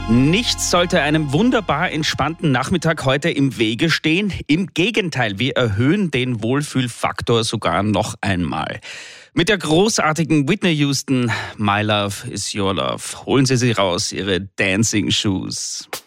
Nichts sollte einem wunderbar entspannten Nachmittag heute im Wege stehen. Im Gegenteil, wir erhöhen den Wohlfühlfaktor sogar noch einmal. Mit der großartigen Whitney Houston, My Love is Your Love. Holen Sie raus, Ihre Dancing Shoes.